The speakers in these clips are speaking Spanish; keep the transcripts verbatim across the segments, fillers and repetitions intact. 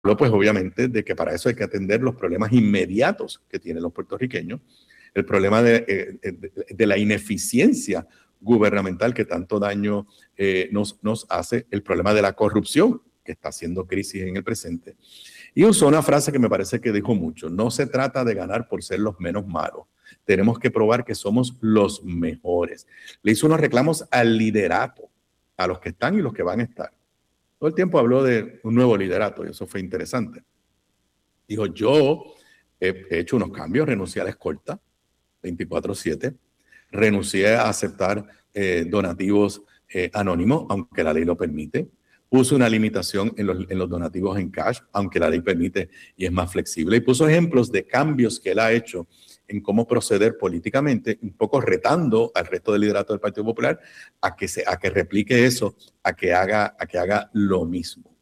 pues obviamente de que para eso hay que atender los problemas inmediatos que tienen los puertorriqueños, el problema de, eh, de, de la ineficiencia gubernamental que tanto daño eh, nos, nos hace, el problema de la corrupción que está haciendo crisis en el presente. Y usó una frase que me parece que dijo mucho: no se trata de ganar por ser los menos malos, tenemos que probar que somos los mejores. Le hizo unos reclamos al liderato, a los que están y los que van a estar. Todo el tiempo habló de un nuevo liderato y eso fue interesante. Dijo: yo he hecho unos cambios, renuncié a la escolta veinticuatro siete, renuncié a aceptar eh, donativos eh, anónimos, aunque la ley lo permite. Puso una limitación en los, en los donativos en cash, aunque la ley permite y es más flexible. Y puso ejemplos de cambios que él ha hecho en cómo proceder políticamente, un poco retando al resto del liderato del Partido Popular a que, se, a que replique eso, a que haga, a que haga lo mismo.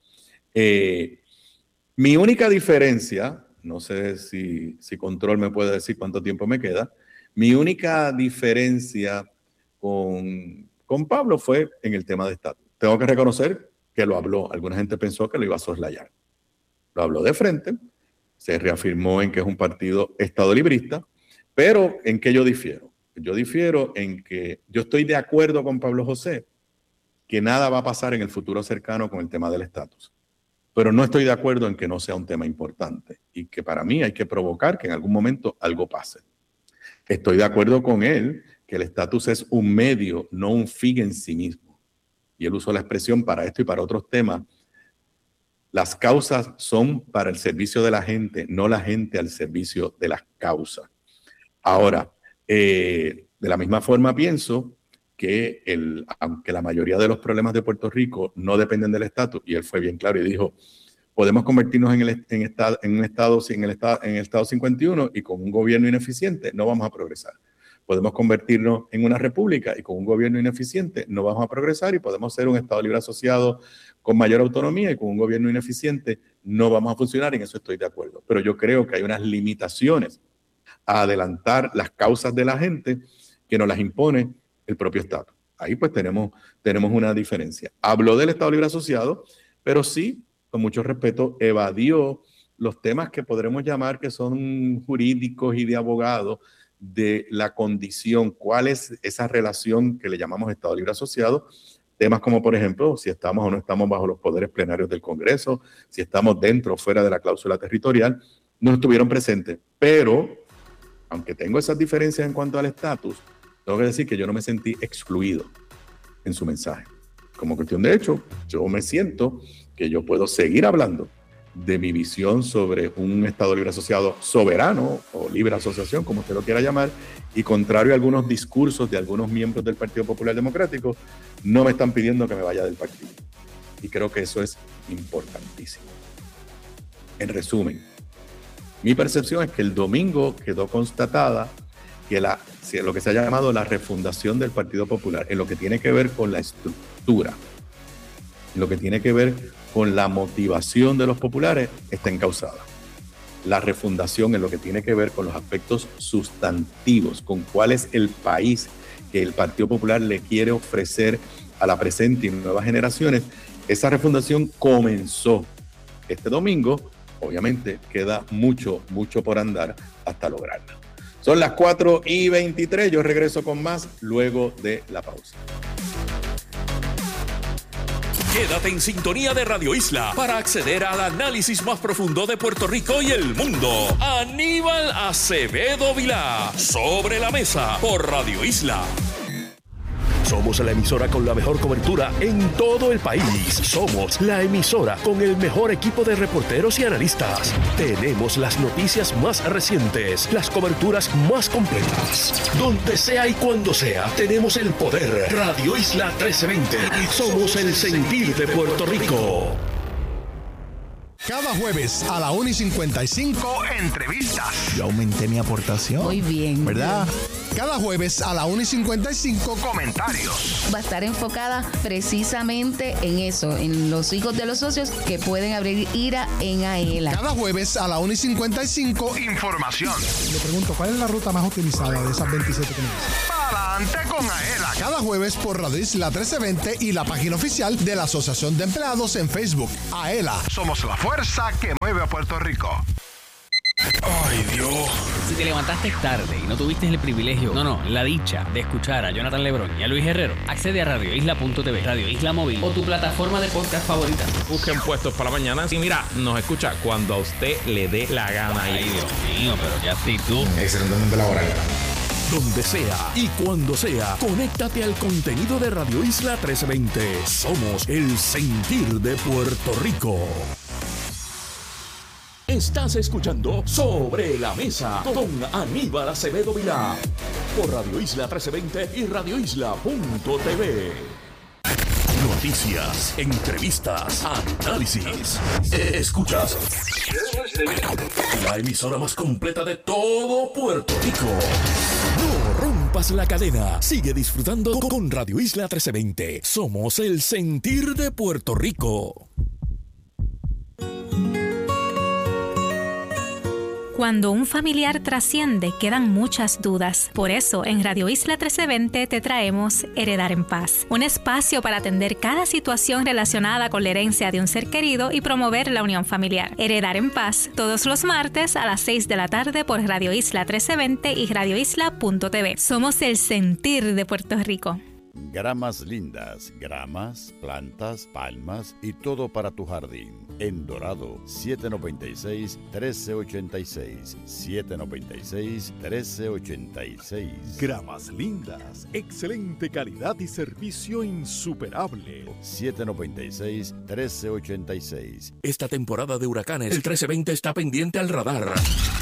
Eh, mi única diferencia, no sé si, si Control me puede decir cuánto tiempo me queda, mi única diferencia con, con Pablo fue en el tema de estatus. Tengo que reconocer que lo habló. Alguna gente pensó que lo iba a soslayar. Lo habló de frente, se reafirmó en que es un partido estadolibrista, pero ¿en qué yo difiero? Yo difiero en que yo estoy de acuerdo con Pablo José que nada va a pasar en el futuro cercano con el tema del estatus, pero no estoy de acuerdo en que no sea un tema importante y que para mí hay que provocar que en algún momento algo pase. Estoy de acuerdo con él que el estatus es un medio, no un fin en sí mismo. Y él usó la expresión para esto y para otros temas. Las causas son para el servicio de la gente, no la gente al servicio de las causas. Ahora, eh, de la misma forma pienso que el, aunque la mayoría de los problemas de Puerto Rico no dependen del estatus, y él fue bien claro y dijo: podemos convertirnos en, el, en, estado, en un estado, en el estado, en el estado cincuenta y uno y con un gobierno ineficiente no vamos a progresar. Podemos convertirnos en una república y con un gobierno ineficiente no vamos a progresar, y podemos ser un estado libre asociado con mayor autonomía y con un gobierno ineficiente no vamos a funcionar, y en eso estoy de acuerdo. Pero yo creo que hay unas limitaciones a adelantar las causas de la gente que nos las impone el propio Estado. Ahí pues tenemos, tenemos una diferencia. Habló del Estado Libre Asociado, pero sí, con mucho respeto, evadió los temas que podremos llamar que son jurídicos y de abogado de la condición, cuál es esa relación que le llamamos Estado Libre Asociado. Temas como, por ejemplo, si estamos o no estamos bajo los poderes plenarios del Congreso, si estamos dentro o fuera de la cláusula territorial, no estuvieron presentes. Pero, aunque tengo esas diferencias en cuanto al estatus, tengo que decir que yo no me sentí excluido en su mensaje. Como cuestión de hecho, yo me siento que yo puedo seguir hablando de mi visión sobre un Estado libre asociado soberano o libre asociación, como usted lo quiera llamar, y contrario a algunos discursos de algunos miembros del Partido Popular Democrático, no me están pidiendo que me vaya del partido. Y creo que eso es importantísimo. En resumen, mi percepción es que el domingo quedó constatada que la, lo que se ha llamado la refundación del Partido Popular, en lo que tiene que ver con la estructura, en lo que tiene que ver con la motivación de los populares, está encauzada. La refundación en lo que tiene que ver con los aspectos sustantivos, con cuál es el país que el Partido Popular le quiere ofrecer a la presente y nuevas generaciones, esa refundación comenzó este domingo. Obviamente queda mucho, mucho por andar hasta lograrla. Son las cuatro y veintitrés, yo regreso con más luego de la pausa. Quédate en sintonía de Radio Isla para acceder al análisis más profundo de Puerto Rico y el mundo. Aníbal Acevedo Vilá, Sobre la Mesa, por Radio Isla. Somos la emisora con la mejor cobertura en todo el país. Somos la emisora con el mejor equipo de reporteros y analistas. Tenemos las noticias más recientes, las coberturas más completas. Donde sea y cuando sea, tenemos el poder. Radio Isla trece veinte. Somos el sentir de Puerto Rico. Cada jueves a la una y cincuenta y cinco, entrevistas. Yo aumenté mi aportación. Muy bien. ¿Verdad? Cada jueves a la una y cincuenta y cinco, comentarios. Va a estar enfocada precisamente en eso, en los hijos de los socios que pueden abrir IRA en AELA. Cada jueves a la una y cincuenta y cinco, información. Le pregunto, ¿cuál es la ruta más utilizada de esas veintisiete que me dicen? Adelante con AELA. Cada jueves por Radio Isla trece veinte y la página oficial de la Asociación de Empleados en Facebook. AELA. Somos la fuerza que mueve a Puerto Rico. ¡Ay, Dios! Si te levantaste tarde y no tuviste el privilegio, no, no, la dicha de escuchar a Jonathan Lebrón y a Luis Herrero, accede a radio isla punto t v, Radio Isla Móvil o tu plataforma de podcast favorita. Busquen Puestos para la Mañana y mira, nos escucha cuando a usted le dé la gana. Ay, Dios mío, pero qué actitud. Excelentemente laboral. Donde sea y cuando sea, conéctate al contenido de Radio Isla trece veinte. Somos el sentir de Puerto Rico. Estás escuchando Sobre la Mesa con Aníbal Acevedo Vilá por Radio Isla trece veinte y radio isla punto t v. Noticias, entrevistas, análisis. Escuchas la emisora más completa de todo Puerto Rico. No rompas la cadena. Sigue disfrutando con Radio Isla trece veinte. Somos el sentir de Puerto Rico. Cuando un familiar trasciende, quedan muchas dudas. Por eso, en Radio Isla trece veinte te traemos Heredar en Paz, un espacio para atender cada situación relacionada con la herencia de un ser querido y promover la unión familiar. Heredar en Paz, todos los martes a las seis de la tarde por Radio Isla trece veinte y radio isla punto t v. Somos el sentir de Puerto Rico. Gramas lindas, gramas, plantas, palmas y todo para tu jardín. En Dorado, siete noventa y seis, trece ochenta y seis. siete noventa y seis, trece ochenta y seis. Gramas lindas, excelente calidad y servicio insuperable. siete noventa y seis, trece ochenta y seis. Esta temporada de huracanes, el trece veinte está pendiente al radar.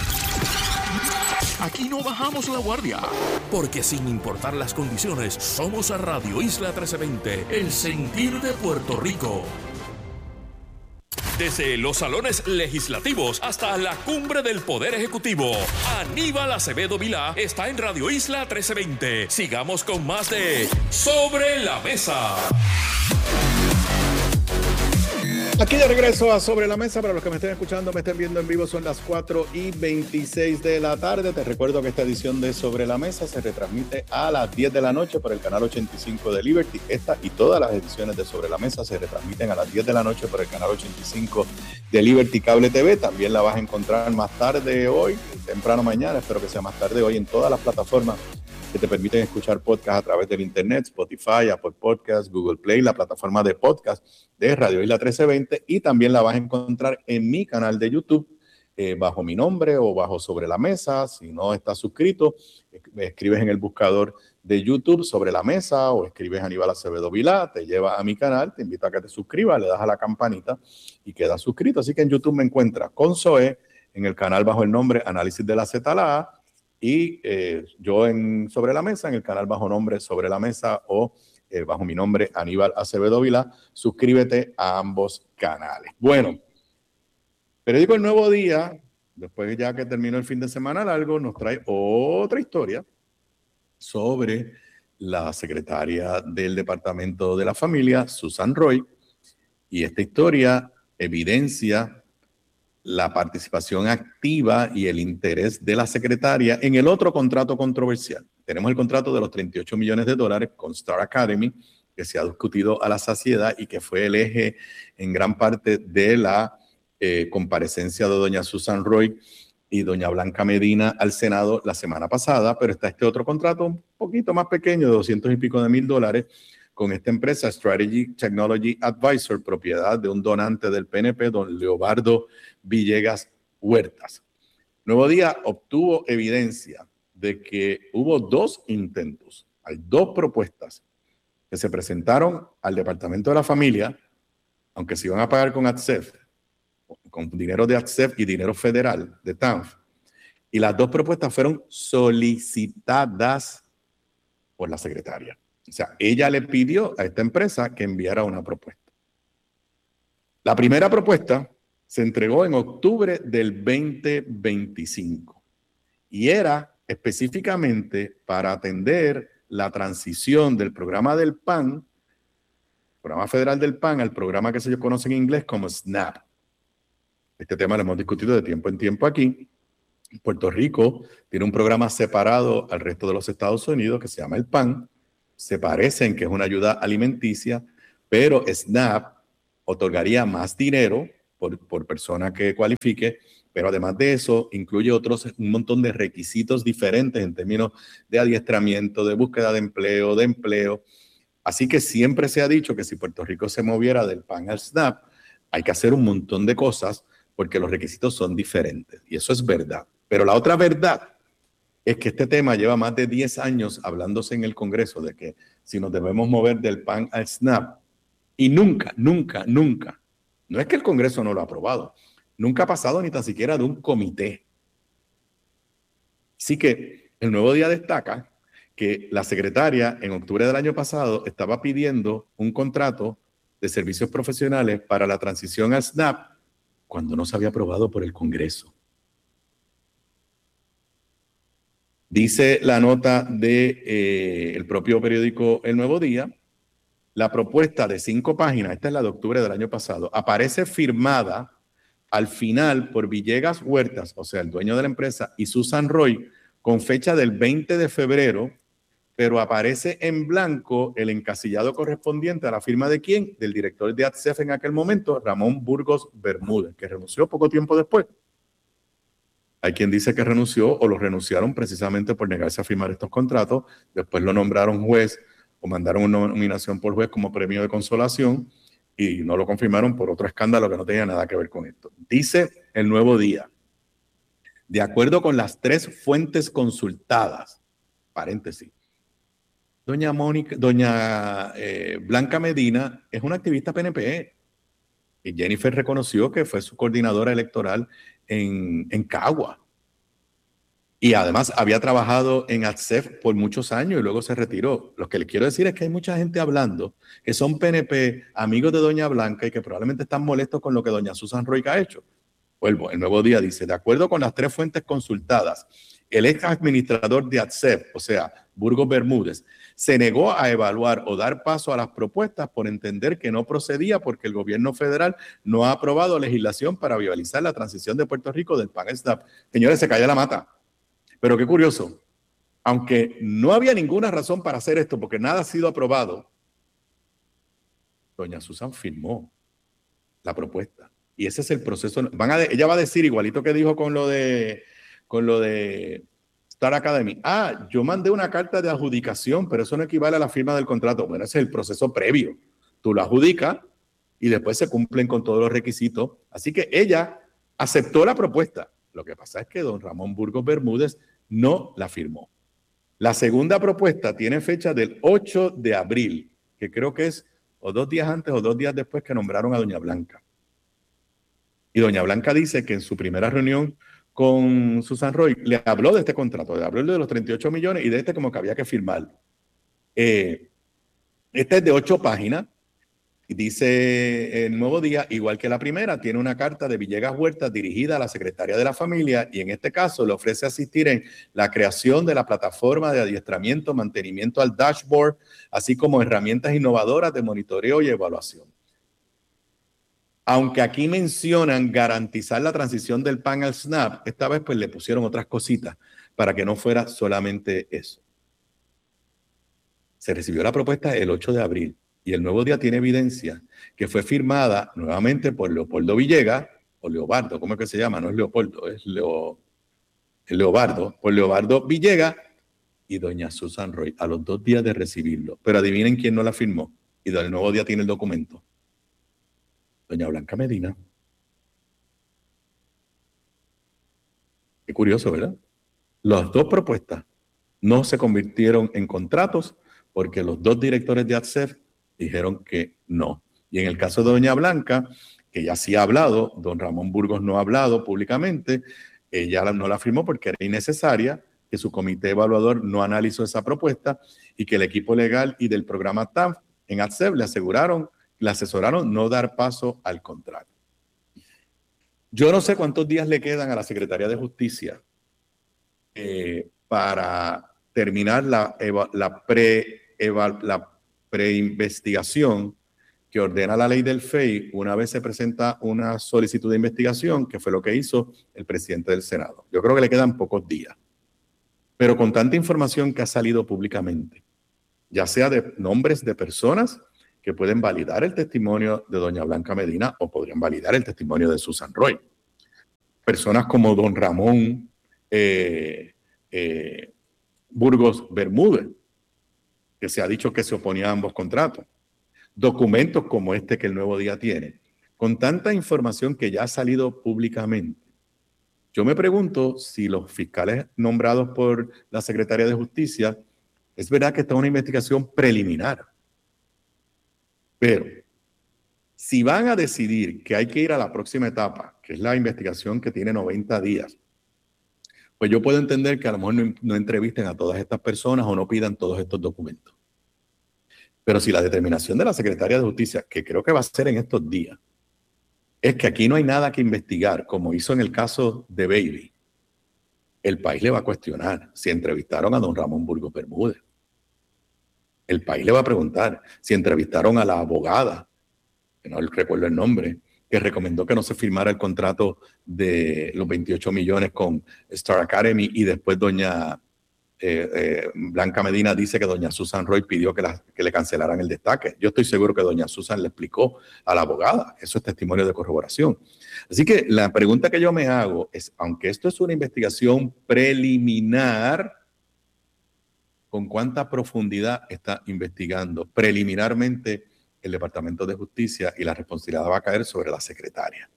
Aquí no bajamos la guardia, porque sin importar las condiciones, somos a Radio Isla trece veinte, el sentir de Puerto Rico. Desde los salones legislativos hasta la cumbre del Poder Ejecutivo, Aníbal Acevedo Vilá está en Radio Isla trece veinte. Sigamos con más de Sobre la Mesa. Aquí de regreso a Sobre la Mesa. Para los que me estén escuchando, me estén viendo en vivo, son las cuatro y veintiséis de la tarde. Te recuerdo que esta edición de Sobre la Mesa se retransmite a las diez de la noche por el canal ochenta y cinco de Liberty. Esta y todas las ediciones de Sobre la Mesa se retransmiten a las diez de la noche por el canal ochenta y cinco de Liberty Cable T V. También la vas a encontrar más tarde hoy, temprano mañana, espero que sea más tarde hoy, en todas las plataformas que te permiten escuchar podcast a través del internet, Spotify, Apple Podcasts, Google Play, la plataforma de podcast de Radio Isla trece veinte, y también la vas a encontrar en mi canal de YouTube, eh, bajo mi nombre o bajo Sobre la Mesa. Si no estás suscrito, escribes en el buscador de YouTube Sobre la Mesa o escribes Aníbal Acevedo Vilá, te lleva a mi canal, te invito a que te suscribas, le das a la campanita y quedas suscrito. Así que en YouTube me encuentras con Zoe, en el canal bajo el nombre Análisis de la Z L A, y eh, yo en Sobre la Mesa, en el canal bajo nombre Sobre la Mesa o eh, bajo mi nombre Aníbal Acevedo Vilá. Suscríbete a ambos canales. Bueno, periódico El Nuevo Día, después ya que terminó el fin de semana largo, nos trae otra historia sobre la secretaria del Departamento de la Familia, Susan Roy, y esta historia evidencia la participación activa y el interés de la secretaria en el otro contrato controversial. Tenemos el contrato de los treinta y ocho millones de dólares con Star Academy, que se ha discutido a la saciedad y que fue el eje en gran parte de la eh, comparecencia de doña Susan Roy y doña Blanca Medina al Senado la semana pasada, pero está este otro contrato un poquito más pequeño, de doscientos y pico de mil dólares, con esta empresa Strategy Technology Advisor, propiedad de un donante del P N P, don Leobardo Villegas Huertas. Nuevo Día obtuvo evidencia de que hubo dos intentos, hay dos propuestas que se presentaron al Departamento de la Familia, aunque se iban a pagar con A T S E F, con dinero de A T S E F y dinero federal de T A N F, y las dos propuestas fueron solicitadas por la secretaria. O sea, ella le pidió a esta empresa que enviara una propuesta. La primera propuesta se entregó en octubre del veinte veinticinco y era específicamente para atender la transición del programa del P A N, programa federal del P A N, al programa que se conoce en inglés como SNAP. Este tema lo hemos discutido de tiempo en tiempo aquí. Puerto Rico tiene un programa separado al resto de los Estados Unidos que se llama el P A N. Se parecen que es una ayuda alimenticia, pero SNAP otorgaría más dinero por, por persona que cualifique, pero además de eso incluye otros, un montón de requisitos diferentes en términos de adiestramiento, de búsqueda de empleo, de empleo. Así que siempre se ha dicho que si Puerto Rico se moviera del P A N al SNAP, hay que hacer un montón de cosas porque los requisitos son diferentes. Y eso es verdad. Pero la otra verdad es que este tema lleva más de diez años hablándose en el Congreso de que si nos debemos mover del P A N al SNAP, y nunca, nunca, nunca, no es que el Congreso no lo ha aprobado, nunca ha pasado ni tan siquiera de un comité. Así que el Nuevo Día destaca que la secretaria en octubre del año pasado estaba pidiendo un contrato de servicios profesionales para la transición al SNAP cuando no se había aprobado por el Congreso. Dice la nota del de, eh, el propio periódico El Nuevo Día, la propuesta de cinco páginas, esta es la de octubre del año pasado, aparece firmada al final por Villegas Huertas, o sea, el dueño de la empresa, y Susan Roy, con fecha del veinte de febrero, pero aparece en blanco el encasillado correspondiente a la firma de quién, del director de A T S E F en aquel momento, Ramón Burgos Bermúdez, que renunció poco tiempo después. Hay quien dice que renunció o lo renunciaron precisamente por negarse a firmar estos contratos, después lo nombraron juez o mandaron una nominación por juez como premio de consolación y no lo confirmaron por otro escándalo que no tenía nada que ver con esto. Dice El Nuevo Día, de acuerdo con las tres fuentes consultadas, paréntesis, doña Mónica, doña eh, Blanca Medina es una activista P N P y Jennifer reconoció que fue su coordinadora electoral en, en Cagua. Y además había trabajado en A T S E F por muchos años y luego se retiró. Lo que le quiero decir es que hay mucha gente hablando que son P N P, amigos de doña Blanca y que probablemente están molestos con lo que doña Susan Roy ha hecho. Vuelvo, El Nuevo Día dice, de acuerdo con las tres fuentes consultadas, el ex administrador de A T S E F, o sea, Burgos Bermúdez, se negó a evaluar o dar paso a las propuestas por entender que no procedía porque el gobierno federal no ha aprobado legislación para viabilizar la transición de Puerto Rico del P A N al SNAP. Señores, se calla la mata. Pero qué curioso, aunque no había ninguna razón para hacer esto porque nada ha sido aprobado, doña Susan firmó la propuesta. Y ese es el proceso. Van a de, ella va a decir, igualito que dijo con lo de, con lo de Star Academy, ah, yo mandé una carta de adjudicación, pero eso no equivale a la firma del contrato. Bueno, ese es el proceso previo. Tú lo adjudicas y después se cumplen con todos los requisitos. Así que ella aceptó la propuesta. Lo que pasa es que don Ramón Burgos Bermúdez no la firmó. La segunda propuesta tiene fecha del ocho de abril, que creo que es o dos días antes o dos días después que nombraron a doña Blanca. Y doña Blanca dice que en su primera reunión con Susan Roy le habló de este contrato, le habló de los treinta y ocho millones y de este como que había que firmar. Eh, este es de ocho páginas. Y dice El Nuevo Día, igual que la primera, tiene una carta de Villegas Huertas dirigida a la Secretaría de la Familia y en este caso le ofrece asistir en la creación de la plataforma de adiestramiento, mantenimiento al dashboard, así como herramientas innovadoras de monitoreo y evaluación. Aunque aquí mencionan garantizar la transición del P A N al SNAP, esta vez pues le pusieron otras cositas para que no fuera solamente eso. Se recibió la propuesta el ocho de abril. Y El Nuevo Día tiene evidencia que fue firmada nuevamente por Leopoldo Villegas, o Leobardo, ¿cómo es que se llama? No es Leopoldo, es, Leo, es Leobardo, por Leobardo Villegas y doña Susan Roy, a los dos días de recibirlo. Pero adivinen quién no la firmó. Y El Nuevo Día tiene el documento. Doña Blanca Medina. Qué curioso, ¿verdad? Las dos propuestas no se convirtieron en contratos porque los dos directores de A T S E F dijeron que no. Y en el caso de doña Blanca, que ya sí ha hablado, don Ramón Burgos no ha hablado públicamente, ella no la firmó porque era innecesaria, que su comité evaluador no analizó esa propuesta y que el equipo legal y del programa T A F en A T S E F le aseguraron, le asesoraron no dar paso al contrato. Yo no sé cuántos días le quedan a la Secretaría de Justicia eh, para terminar la, la, pre, la preinvestigación que ordena la ley del F E I una vez se presenta una solicitud de investigación, que fue lo que hizo el presidente del Senado. Yo creo que le quedan pocos días. Pero con tanta información que ha salido públicamente, ya sea de nombres de personas que pueden validar el testimonio de doña Blanca Medina o podrían validar el testimonio de Susan Roy. Personas como don Ramón eh, eh, Burgos Bermúdez, que se ha dicho que se oponía a ambos contratos. Documentos como este que el Nuevo Día tiene, con tanta información que ya ha salido públicamente. Yo me pregunto si los fiscales nombrados por la Secretaría de Justicia, es verdad que está una investigación preliminar, pero si van a decidir que hay que ir a la próxima etapa, que es la investigación que tiene noventa días, pues yo puedo entender que a lo mejor no, no entrevisten a todas estas personas o no pidan todos estos documentos. Pero si la determinación de la Secretaría de Justicia, que creo que va a ser en estos días, es que aquí no hay nada que investigar, como hizo en el caso de Bailey, el país le va a cuestionar si entrevistaron a don Ramón Burgos Bermúdez. El país le va a preguntar si entrevistaron a la abogada, que no recuerdo el nombre, que recomendó que no se firmara el contrato de los veintiocho millones con Star Academy y después doña eh, eh, Blanca Medina dice que doña Susan Roy pidió que, la, que le cancelaran el destaque. Yo estoy seguro que doña Susan le explicó a la abogada. Eso es testimonio de corroboración. Así que la pregunta que yo me hago es, aunque esto es una investigación preliminar, ¿con cuánta profundidad está investigando preliminarmente el Departamento de Justicia? Y la responsabilidad va a caer sobre la secretaria.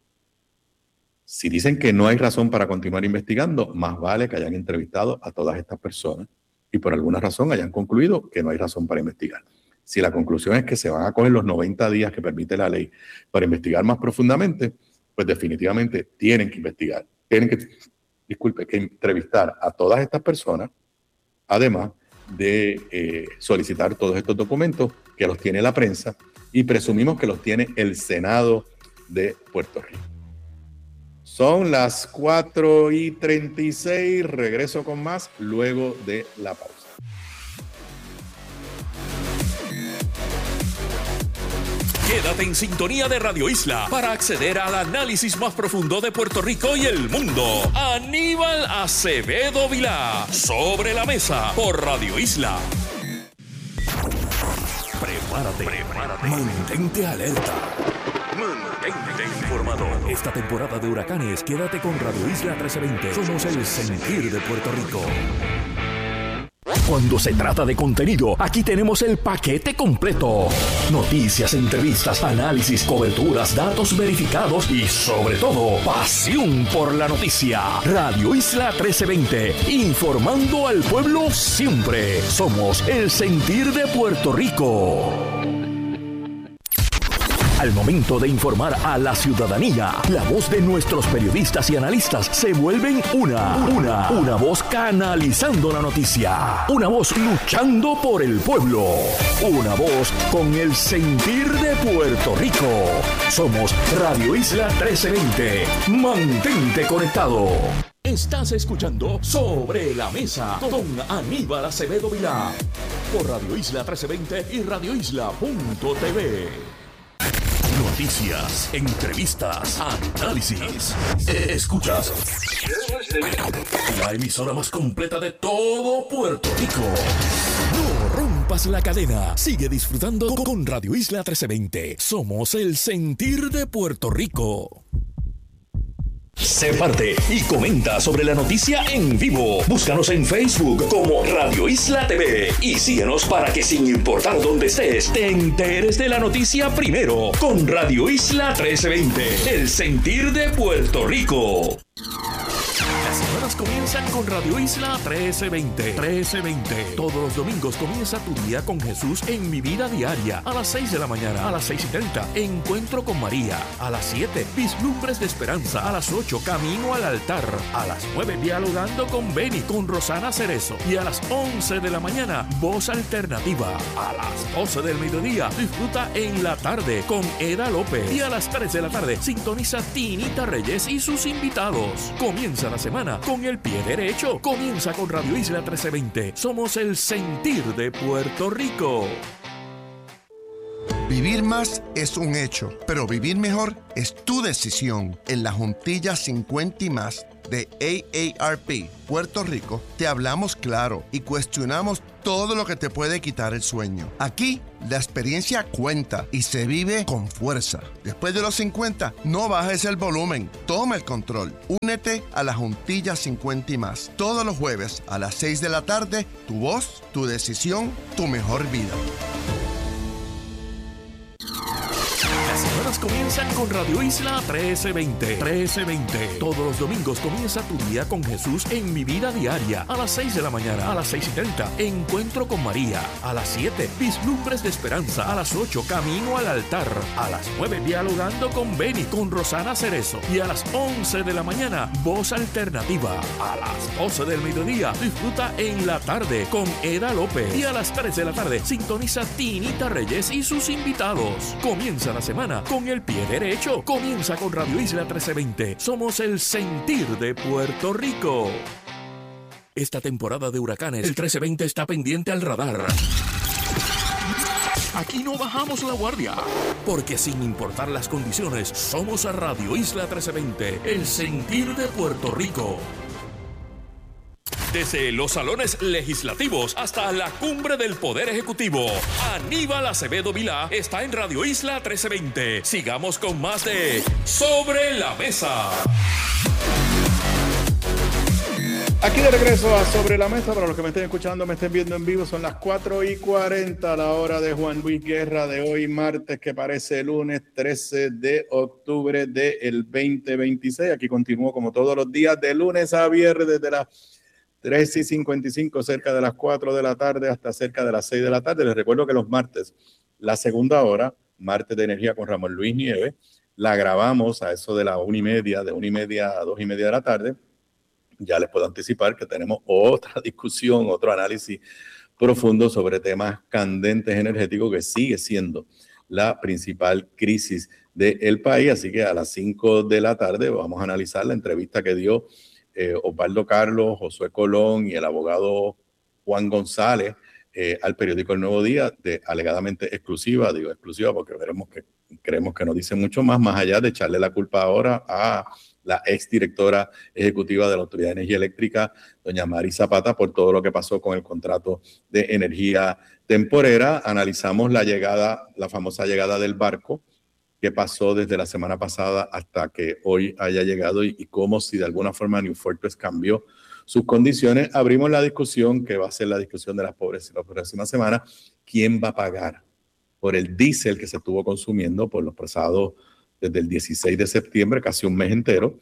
Si dicen que no hay razón para continuar investigando, más vale que hayan entrevistado a todas estas personas y por alguna razón hayan concluido que no hay razón para investigar. Si la conclusión es que se van a coger los noventa días que permite la ley para investigar más profundamente, pues definitivamente tienen que investigar. Tienen que, disculpe, que entrevistar a todas estas personas, además de eh, solicitar todos estos documentos que los tiene la prensa y presumimos que los tiene el Senado de Puerto Rico. Son las cuatro y treinta y seis, regreso con más luego de la pausa. Quédate en sintonía de Radio Isla para acceder al análisis más profundo de Puerto Rico y el mundo. Aníbal Acevedo Vilá, Sobre la Mesa, por Radio Isla. Prepárate, prepárate. Mantente alerta. Mantente informado. Esta temporada de huracanes, quédate con Radio Isla trece veinte. Somos el sentir de Puerto Rico. Cuando se trata de contenido, aquí tenemos el paquete completo. Noticias, entrevistas, análisis, coberturas, datos verificados y, sobre todo, pasión por la noticia. Radio Isla trece veinte, informando al pueblo siempre. Somos el sentir de Puerto Rico. Al momento de informar a la ciudadanía, la voz de nuestros periodistas y analistas se vuelven una, una, una voz canalizando la noticia, una voz luchando por el pueblo, una voz con el sentir de Puerto Rico. Somos Radio Isla trece veinte. Mantente conectado. Estás escuchando Sobre la Mesa con Aníbal Acevedo Vilá por Radio Isla trece veinte y radio isla punto t v. Noticias, entrevistas, análisis. Escuchas la emisora más completa de todo Puerto Rico. No rompas la cadena. Sigue disfrutando con Radio Isla trece veinte. Somos el sentir de Puerto Rico. Sé parte y comenta sobre la noticia en vivo. Búscanos en Facebook como Radio Isla T V y síguenos para que sin importar dónde estés, te enteres de la noticia primero con Radio Isla trece veinte, el sentir de Puerto Rico. Las semanas comienzan con Radio Isla trece veinte. trece veinte. Todos los domingos comienza tu día con Jesús en Mi Vida Diaria. A las seis de la mañana, a las seis y treinta, Encuentro con María. A las siete, Vislumbres de Esperanza. A las ocho, Camino al Altar. A las nueve, Dialogando con Beni, con Rosana Cerezo. Y a las once de la mañana, Voz Alternativa. A las doce del mediodía, disfruta En la Tarde con Eda López. Y a las tres de la tarde, sintoniza Tinita Reyes y sus invitados. Comienza la semana con el pie derecho. Comienza con Radio Isla trece veinte. Somos el sentir de Puerto Rico. Vivir más es un hecho, pero vivir mejor es tu decisión. En la Juntilla cincuenta y más de A A R P Puerto Rico, te hablamos claro y cuestionamos todo lo que te puede quitar el sueño. Aquí, la experiencia cuenta y se vive con fuerza. Después de los cincuenta, no bajes el volumen, toma el control. Únete a la Juntilla cincuenta y más. Todos los jueves a las seis de la tarde, tu voz, tu decisión, tu mejor vida. Las semanas comienzan con Radio Isla trece veinte. trece veinte. Todos los domingos comienza tu día con Jesús en Mi Vida Diaria. A las seis de la mañana, a las seis y treinta, Encuentro con María. A las siete, Vislumbres de Esperanza. A las ocho, Camino al Altar. A las nueve, Dialogando con Beni, con Rosana Cerezo. Y a las once de la mañana, Voz Alternativa. A las doce del mediodía, disfruta En la Tarde con Eda López. Y a las tres de la tarde, sintoniza Tinita Reyes y sus invitados. Comienza la semana con el pie derecho. Comienza con Radio Isla trece veinte. Somos el sentir de Puerto Rico. Esta temporada de huracanes, el trece veinte está pendiente al radar. Aquí no bajamos la guardia, porque sin importar las condiciones, somos a Radio Isla trece veinte, el sentir de Puerto Rico. Desde los salones legislativos hasta la cumbre del Poder Ejecutivo, Aníbal Acevedo Vilá está en Radio Isla trece veinte. Sigamos con más de Sobre la Mesa. Aquí de regreso a Sobre la Mesa. Para los que me estén escuchando, me estén viendo en vivo, son las cuatro y cuarenta, la hora de Juan Luis Guerra de hoy, martes, que parece lunes trece de octubre del veinte veintiséis. Aquí continúo como todos los días, de lunes a viernes, desde las tres y cincuenta y cinco, cerca de las cuatro de la tarde hasta cerca de las seis de la tarde. Les recuerdo que los martes, la segunda hora, martes de energía con Ramón Luis Nieves, la grabamos a eso de la una y media, de una y media a dos y media de la tarde. Ya les puedo anticipar que tenemos otra discusión, otro análisis profundo sobre temas candentes energéticos, que sigue siendo la principal crisis del país. Así que a las cinco de la tarde vamos a analizar la entrevista que dio Eh, Osvaldo Carlos, Josué Colón y el abogado Juan González eh, al periódico El Nuevo Día, de alegadamente exclusiva, digo exclusiva porque veremos que creemos que no dice mucho más, más allá de echarle la culpa ahora a la exdirectora ejecutiva de la Autoridad de Energía Eléctrica, doña Mari Zapata, por todo lo que pasó con el contrato de energía temporera. Analizamos la llegada, la famosa llegada del barco, que pasó desde la semana pasada hasta que hoy haya llegado y, y cómo, si de alguna forma New Fortress cambió sus condiciones. Abrimos la discusión, que va a ser la discusión de las pobres la próxima semana. ¿Quién va a pagar por el diésel que se estuvo consumiendo por los pasados desde el dieciséis de septiembre, casi un mes entero?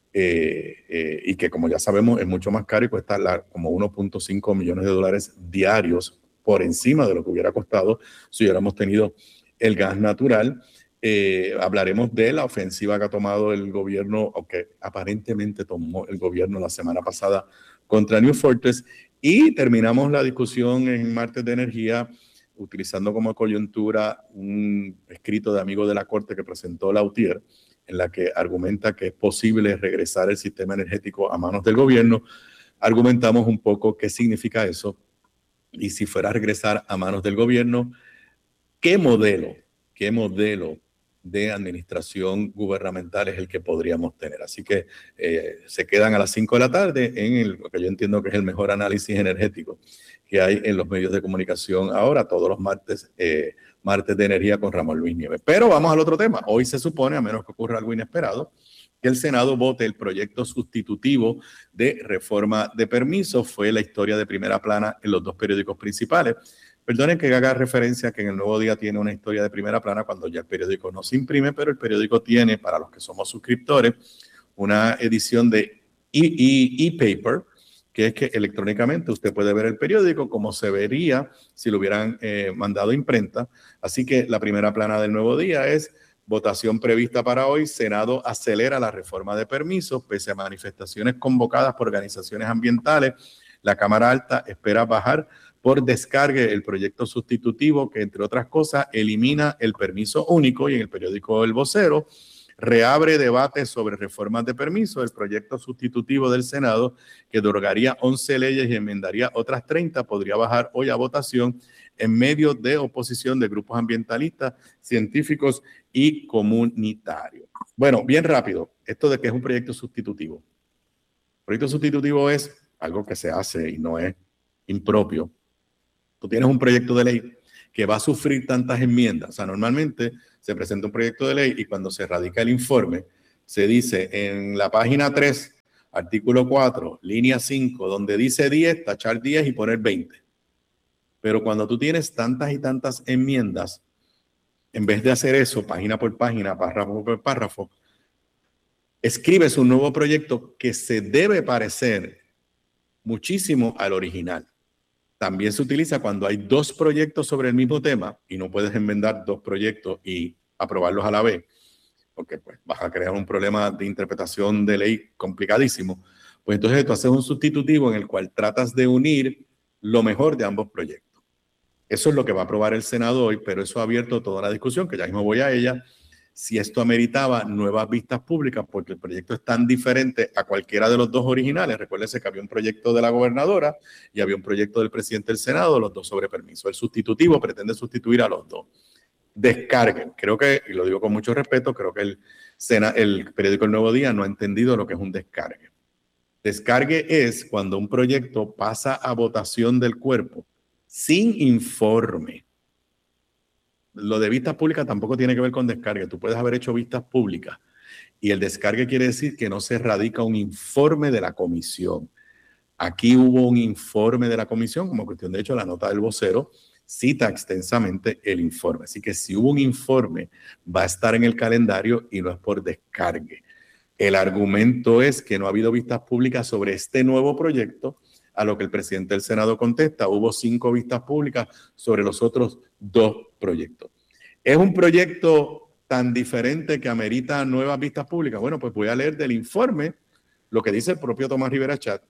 Eh, eh, y que, como ya sabemos, es mucho más caro y cuesta la, como uno punto cinco millones de dólares diarios, por encima de lo que hubiera costado si hubiéramos tenido el gas natural. Eh, hablaremos de la ofensiva que ha tomado el gobierno, o que aparentemente tomó el gobierno la semana pasada contra New Fortress, y terminamos la discusión en Martes de Energía utilizando como coyuntura un escrito de amigos de la Corte que presentó Lautier, en la que argumenta que es posible regresar el sistema energético a manos del gobierno. Argumentamos un poco qué significa eso, y si fuera a regresar a manos del gobierno, qué modelo, qué modelo de administración gubernamental es el que podríamos tener. Así que eh, se quedan a las cinco de la tarde en el, lo que yo entiendo que es el mejor análisis energético que hay en los medios de comunicación ahora, todos los martes, eh, martes de energía con Ramón Luis Nieves. Pero vamos al otro tema. Hoy se supone, a menos que ocurra algo inesperado, que el Senado vote el proyecto sustitutivo de reforma de permisos. Fue la historia de primera plana en los dos periódicos principales. Perdonen que haga referencia a que en El Nuevo Día tiene una historia de primera plana cuando ya el periódico no se imprime, pero el periódico tiene, para los que somos suscriptores, una edición de e-paper, que es que electrónicamente usted puede ver el periódico como se vería si lo hubieran eh, mandado a imprenta. Así que la primera plana del Nuevo Día es: votación prevista para hoy, Senado acelera la reforma de permisos, pese a manifestaciones convocadas por organizaciones ambientales. La Cámara Alta espera bajar por descargue el proyecto sustitutivo que, entre otras cosas, elimina el permiso único. Y en el periódico El Vocero reabre debate sobre reformas de permiso. El proyecto sustitutivo del Senado, que derogaría once leyes y enmendaría otras treinta, podría bajar hoy a votación en medio de oposición de grupos ambientalistas, científicos y comunitarios. Bueno, bien rápido, esto de que es un proyecto sustitutivo. El proyecto sustitutivo es algo que se hace y no es impropio. Tú tienes un proyecto de ley que va a sufrir tantas enmiendas. O sea, normalmente se presenta un proyecto de ley y cuando se radica el informe, se dice en la página tres, artículo cuatro, línea cinco, donde dice diez, tachar diez y poner veinte. Pero cuando tú tienes tantas y tantas enmiendas, en vez de hacer eso, página por página, párrafo por párrafo, escribes un nuevo proyecto que se debe parecer muchísimo al original. También se utiliza cuando hay dos proyectos sobre el mismo tema y no puedes enmendar dos proyectos y aprobarlos a la vez, porque pues, vas a crear un problema de interpretación de ley complicadísimo. Pues entonces tú haces un sustitutivo en el cual tratas de unir lo mejor de ambos proyectos. Eso es lo que va a aprobar el Senado hoy, pero eso ha abierto toda la discusión, que ya mismo voy a ella, si esto ameritaba nuevas vistas públicas, porque el proyecto es tan diferente a cualquiera de los dos originales. Recuérdense que había un proyecto de la gobernadora y había un proyecto del presidente del Senado, los dos sobre permiso. El sustitutivo pretende sustituir a los dos. Descarguen. Creo que, y lo digo con mucho respeto, creo que el, Sena, el periódico El Nuevo Día no ha entendido lo que es un descargue. Descargue es cuando un proyecto pasa a votación del cuerpo sin informe. Lo de vistas públicas tampoco tiene que ver con descargue. Tú puedes haber hecho vistas públicas y el descargue quiere decir que no se radica un informe de la comisión. Aquí hubo un informe de la comisión, como cuestión de hecho la nota del vocero cita extensamente el informe. Así que si hubo un informe va a estar en el calendario y no es por descargue. El argumento es que no ha habido vistas públicas sobre este nuevo proyecto, a lo que el presidente del Senado contesta, hubo cinco vistas públicas sobre los otros dos proyectos. ¿Es un proyecto tan diferente que amerita nuevas vistas públicas? Bueno, pues voy a leer del informe lo que dice el propio Tomás Rivera Chatz.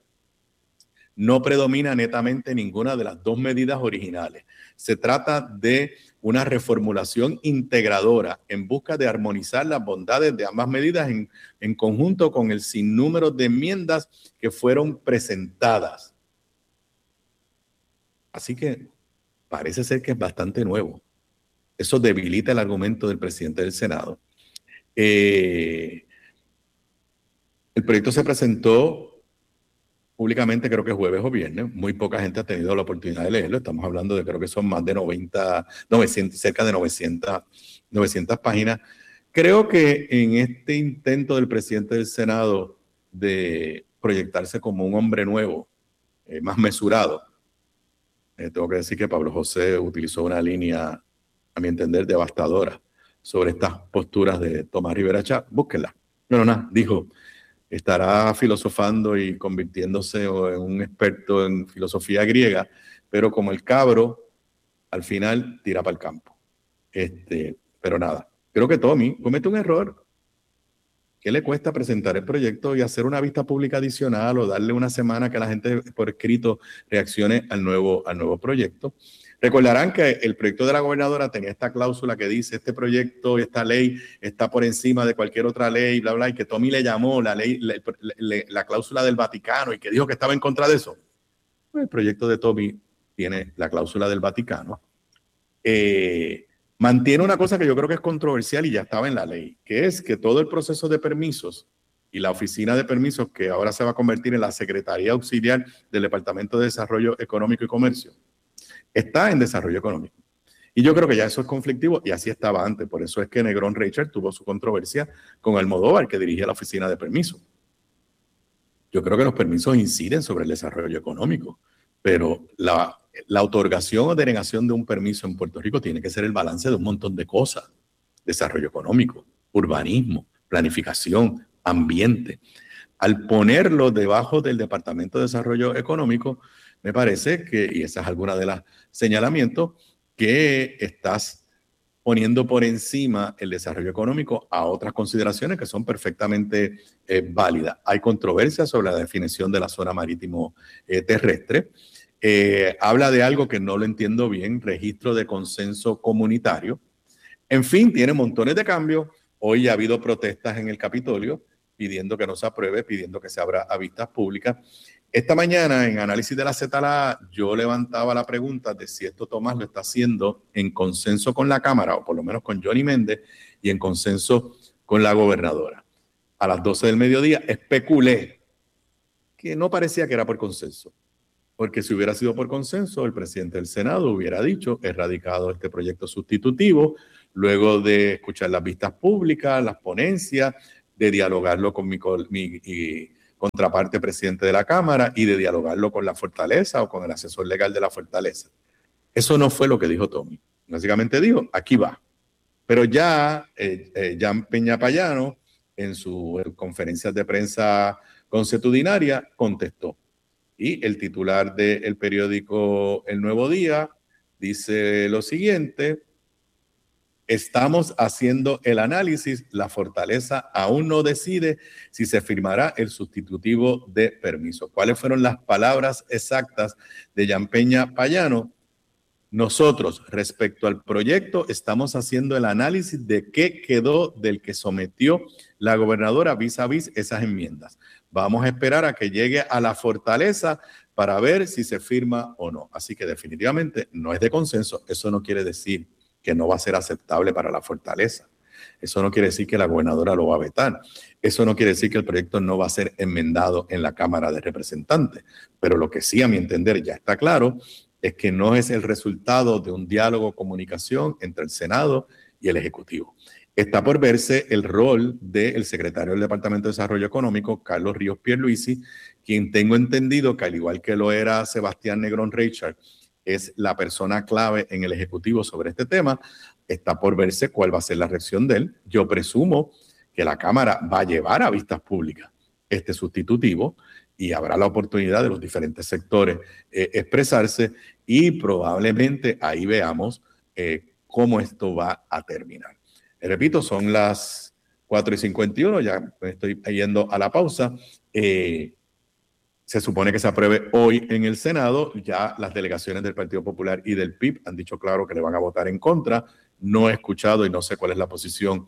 No predomina netamente ninguna de las dos medidas originales. Se trata de una reformulación integradora en busca de armonizar las bondades de ambas medidas en, en conjunto con el sinnúmero de enmiendas que fueron presentadas. Así que parece ser que es bastante nuevo. Eso debilita el argumento del presidente del Senado. Eh, el proyecto se presentó públicamente, creo que jueves o viernes. Muy poca gente ha tenido la oportunidad de leerlo. Estamos hablando de, creo que son más de noventa, novecientas, cerca de novecientas, novecientas páginas. Creo que en este intento del presidente del Senado de proyectarse como un hombre nuevo, eh, más mesurado, Eh, tengo que decir que Pablo José utilizó una línea, a mi entender, devastadora sobre estas posturas de Tomás Rivera Chatz. Búsquenla. No, no, nada. Dijo, estará filosofando y convirtiéndose en un experto en filosofía griega, pero como el cabro, al final tira para el campo. Este, pero nada. Creo que Tommy comete un error. ¿Qué le cuesta presentar el proyecto y hacer una vista pública adicional o darle una semana que la gente por escrito reaccione al nuevo, al nuevo proyecto? Recordarán que el proyecto de la gobernadora tenía esta cláusula que dice este proyecto, esta ley está por encima de cualquier otra ley, bla, bla, y que Tommy le llamó la ley, la, la, la cláusula del Vaticano y que dijo que estaba en contra de eso. El proyecto de Tommy tiene la cláusula del Vaticano. Eh, Mantiene una cosa que yo creo que es controversial y ya estaba en la ley, que es que todo el proceso de permisos y la oficina de permisos, que ahora se va a convertir en la Secretaría Auxiliar del Departamento de Desarrollo Económico y Comercio, está en desarrollo económico. Y yo creo que ya eso es conflictivo y así estaba antes. Por eso es que Negrón Reichert tuvo su controversia con Almodóvar, que dirigía la oficina de permisos. Yo creo que los permisos inciden sobre el desarrollo económico, pero la... La otorgación o denegación de un permiso en Puerto Rico tiene que ser el balance de un montón de cosas. Desarrollo económico, urbanismo, planificación, ambiente. Al ponerlo debajo del Departamento de Desarrollo Económico, me parece que, y esa es alguna de las señalamientos, que estás poniendo por encima el desarrollo económico a otras consideraciones que son perfectamente eh, válidas. Hay controversia sobre la definición de la zona marítimo eh, terrestre. Eh, habla de algo que no lo entiendo bien, registro de consenso comunitario. En fin, tiene montones de cambios, Hoy ha habido protestas en el Capitolio pidiendo que no se apruebe, pidiendo que se abra a vistas públicas. Esta mañana, en Análisis de la Z L A, yo levantaba la pregunta de si esto Tomás lo está haciendo en consenso con la Cámara, o por lo menos con Johnny Méndez, y en consenso con la gobernadora. A las doce del mediodía especulé que no parecía que era por consenso, porque si hubiera sido por consenso, el presidente del Senado hubiera dicho, erradicado este proyecto sustitutivo, luego de escuchar las vistas públicas, las ponencias, de dialogarlo con mi, mi y contraparte presidente de la Cámara y de dialogarlo con la Fortaleza o con el asesor legal de la Fortaleza. Eso no fue lo que dijo Tommy. Básicamente dijo, aquí va. Pero ya eh, eh, Jan Peña Payano, en sus conferencias de prensa consuetudinaria, contestó. Y el titular del periódico El Nuevo Día dice lo siguiente: estamos haciendo el análisis, la Fortaleza aún no decide si se firmará el sustitutivo de permiso. ¿Cuáles fueron las palabras exactas de Jan Peña Payano? Nosotros, respecto al proyecto, estamos haciendo el análisis de qué quedó del que sometió la gobernadora vis a vis esas enmiendas. Vamos a esperar a que llegue a la Fortaleza para ver si se firma o no. Así que definitivamente no es de consenso. Eso no quiere decir que no va a ser aceptable para la Fortaleza. Eso no quiere decir que la gobernadora lo va a vetar. Eso no quiere decir que el proyecto no va a ser enmendado en la Cámara de Representantes. Pero lo que sí, a mi entender, ya está claro, es que no es el resultado de un diálogo, comunicación entre el Senado y el Ejecutivo. Está por verse el rol del secretario del Departamento de Desarrollo Económico, Carlos Ríos Pierluisi, quien tengo entendido que, al igual que lo era Sebastián Negrón Reichard, es la persona clave en el Ejecutivo sobre este tema. Está por verse cuál va a ser la reacción de él. Yo presumo que la Cámara va a llevar a vistas públicas este sustitutivo y habrá la oportunidad de los diferentes sectores eh, expresarse y probablemente ahí veamos eh, cómo esto va a terminar. Eh, repito, son las cuatro y cincuenta y uno, ya estoy yendo a la pausa. Eh, Se supone que se apruebe hoy en el Senado. Ya las delegaciones del Partido Popular y del P I B han dicho claro que le van a votar en contra. No he escuchado y no sé cuál es la posición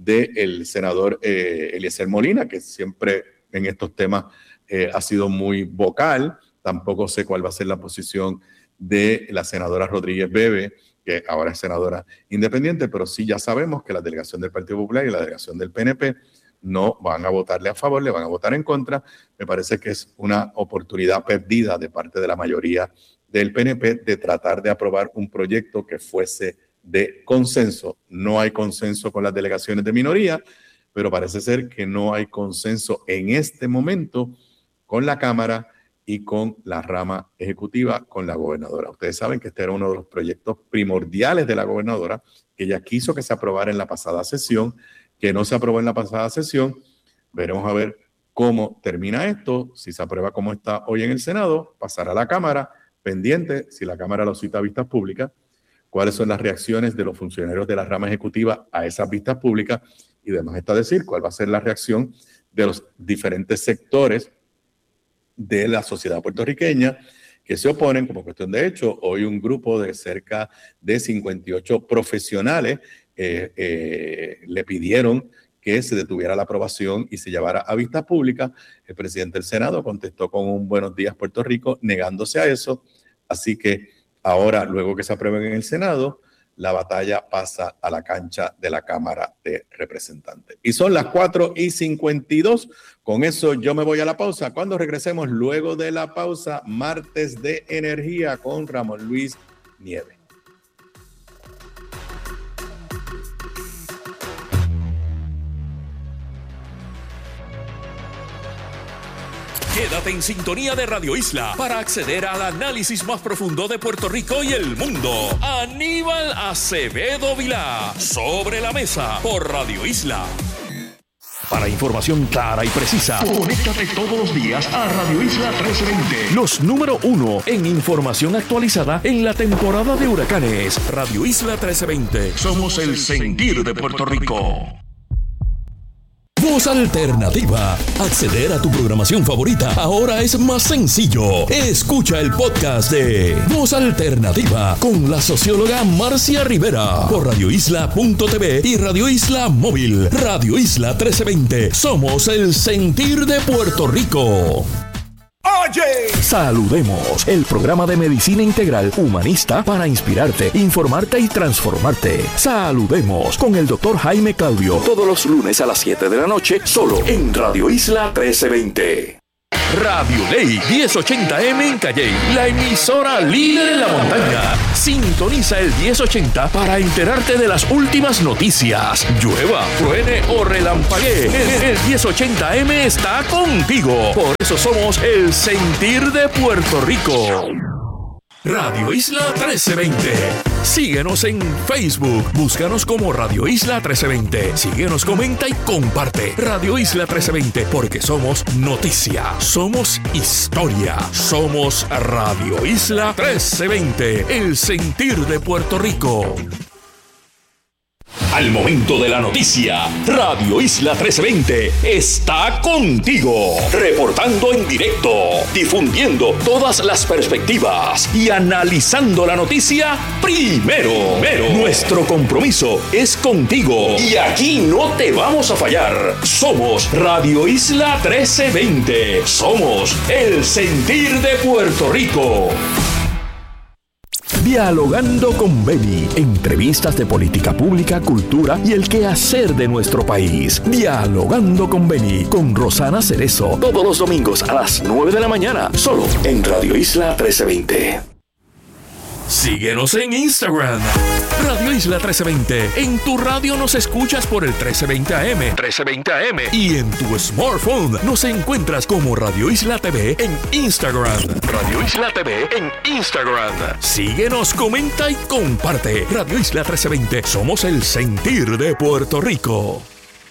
del senador eh, Eliezer Molina, que siempre en estos temas eh, ha sido muy vocal. Tampoco sé cuál va a ser la posición de la senadora Rodríguez Bebe, que ahora es senadora independiente, pero sí ya sabemos que la delegación del Partido Popular y la delegación del P N P no van a votarle a favor, le van a votar en contra. Me parece que es una oportunidad perdida de parte de la mayoría del P N P de tratar de aprobar un proyecto que fuese de consenso. No hay consenso con las delegaciones de minoría, pero parece ser que no hay consenso en este momento con la Cámara y con la rama ejecutiva, con la gobernadora. Ustedes saben que este era uno de los proyectos primordiales de la gobernadora, que ella quiso que se aprobara en la pasada sesión, que no se aprobó en la pasada sesión. Veremos a ver cómo termina esto. Si se aprueba como está hoy en el Senado, pasará a la Cámara, pendiente, si la Cámara lo cita a vistas públicas, cuáles son las reacciones de los funcionarios de la rama ejecutiva a esas vistas públicas, y además está decir cuál va a ser la reacción de los diferentes sectores de la sociedad puertorriqueña que se oponen. Como cuestión de hecho, hoy un grupo de cerca de cincuenta y ocho profesionales Eh, eh, le pidieron que se detuviera la aprobación y se llevara a vista pública. El presidente del Senado contestó con un buenos días Puerto Rico, negándose a eso. Así que ahora, luego que se aprueben en el Senado, la batalla pasa a la cancha de la Cámara de Representantes. Y son las cuatro y cincuenta y dos. Con eso yo me voy a la pausa. Cuando regresemos luego de la pausa, martes de energía con Ramón Luis Nieves. Quédate en sintonía de Radio Isla para acceder al análisis más profundo de Puerto Rico y el mundo. Aníbal Acevedo Vilá, Sobre la Mesa, por Radio Isla. Para información clara y precisa, conéctate todos los días a Radio Isla trece veinte. Los número uno en información actualizada en la temporada de huracanes. Radio Isla trece veinte. Somos el sentir de Puerto Rico. Voz Alternativa. Acceder a tu programación favorita ahora es más sencillo. Escucha el podcast de Voz Alternativa con la socióloga Marcia Rivera por radio isla punto t v y Radio Isla Móvil. Radio Isla trece veinte. Somos el sentir de Puerto Rico. Oye, Saludemos, el programa de medicina integral humanista para inspirarte, informarte y transformarte. Saludemos con el doctor Jaime Claudio, todos los lunes a las siete de la noche, solo en Radio Isla trece veinte. Radio Ley diez ochenta M en Calley, la emisora líder en la montaña. Sintoniza el diez ochenta para enterarte de las últimas noticias. Llueva, truene o relampaguee, el, el diez ochenta M está contigo. Por eso somos el sentir de Puerto Rico. Radio Isla trece veinte. Síguenos en Facebook. Búscanos como Radio Isla trece veinte. Síguenos, comenta y comparte. Radio Isla trece veinte, porque somos noticia, somos historia, somos Radio Isla trece veinte, el sentir de Puerto Rico. Al momento de la noticia, Radio Isla trece veinte está contigo, reportando en directo, difundiendo todas las perspectivas y analizando la noticia primero. primero. Nuestro compromiso es contigo y aquí no te vamos a fallar. Somos Radio Isla trece veinte. Somos el sentir de Puerto Rico. Dialogando con Beni, entrevistas de política pública, cultura y el quehacer de nuestro país. Dialogando con Beni, con Rosana Cerezo, todos los domingos a las nueve de la mañana, solo en Radio Isla trece veinte. Síguenos en Instagram, Radio Isla trece veinte. En tu radio nos escuchas por el trece veinte A M, trece veinte A M. Y en tu smartphone nos encuentras como Radio Isla T V en Instagram. Radio Isla T V en Instagram. Síguenos, comenta y comparte. Radio Isla trece veinte. Somos el sentir de Puerto Rico.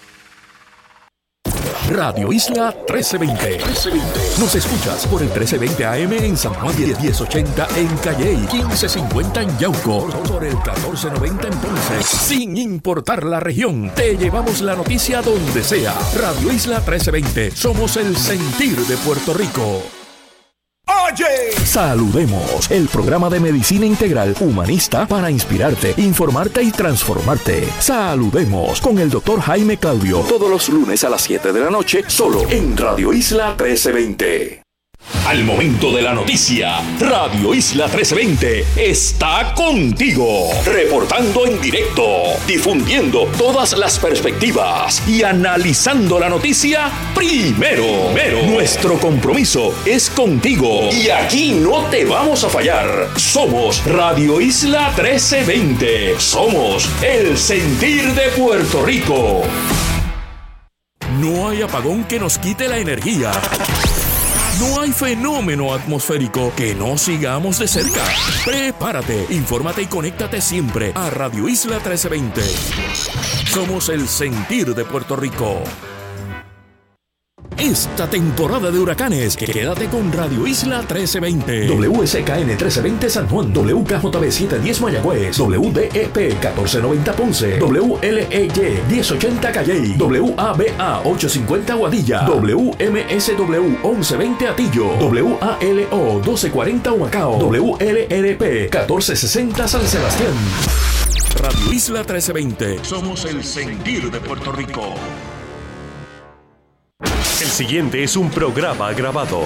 Radio Isla trece veinte. Nos escuchas por el trece veinte A M en San Juan, diez ochenta en Calley, quince cincuenta en Yauco, por el catorce noventa en Ponce. Sin importar la región, te llevamos la noticia donde sea. Radio Isla trece veinte. Somos el sentir de Puerto Rico. oye, Saludemos, el programa de medicina integral humanista para inspirarte, informarte y transformarte. Saludemos con el doctor Jaime Claudio, todos los lunes a las siete de la noche, solo en Radio Isla trece veinte. Al momento de la noticia, Radio Isla trece veinte está contigo, reportando en directo, difundiendo todas las perspectivas y analizando la noticia primero. primero. Nuestro compromiso es contigo y aquí no te vamos a fallar. Somos Radio Isla trece veinte. Somos el sentir de Puerto Rico. No hay apagón que nos quite la energía. No hay fenómeno atmosférico que no sigamos de cerca. Prepárate, infórmate y conéctate siempre a Radio Isla trece veinte. Somos el sentir de Puerto Rico. Esta temporada de huracanes, quédate con Radio Isla trece veinte. W S K N trece veinte San Juan, W K J B setecientos diez Mayagüez, W D E P catorce noventa Ponce, W L E Y diez ochenta Calley, W A B A ochocientos cincuenta Guadilla, W M S W once veinte Atillo, W A L O doce cuarenta Humacao, W L R P catorce sesenta San Sebastián. Radio Isla trece veinte. Somos el sentir de Puerto Rico. El siguiente es un programa grabado.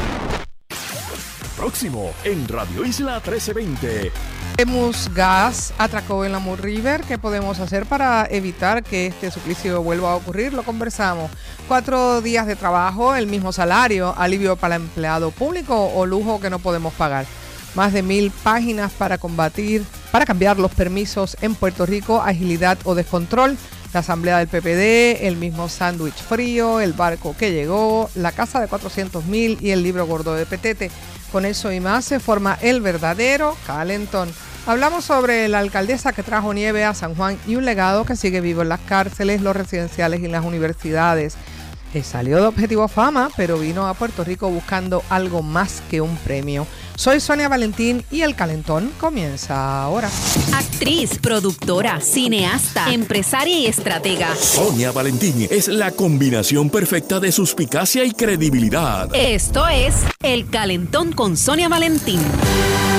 Próximo en Radio Isla trece veinte. Tenemos gas atracó en la Moore River. ¿Qué podemos hacer para evitar que este suplicio vuelva a ocurrir? Lo conversamos. Cuatro días de trabajo, el mismo salario, alivio para el empleado público o lujo que no podemos pagar. Más de mil páginas para combatir, para cambiar los permisos en Puerto Rico, agilidad o descontrol. La asamblea del P P D, el mismo sándwich frío, el barco que llegó, la casa de cuatrocientos mil y el libro gordo de Petete. Con eso y más se forma el verdadero calentón. Hablamos sobre la alcaldesa que trajo nieve a San Juan y un legado que sigue vivo en las cárceles, los residenciales y las universidades. que salió de Objetivo Fama, pero vino a Puerto Rico buscando algo más que un premio. Soy Sonia Valentín y El Calentón comienza ahora. Actriz, productora, cineasta, empresaria y estratega. Sonia Valentín es la combinación perfecta de suspicacia y credibilidad. Esto es El Calentón con Sonia Valentín.